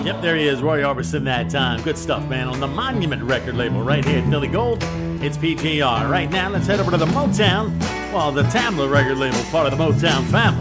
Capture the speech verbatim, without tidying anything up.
Yep, there he is, Roy Orbison that time. Good stuff, man, on the Monument record label right here at Philly Gold. It's P G R. Right now, let's head over to the Motown. Well, the Tamla record label, part of the Motown family.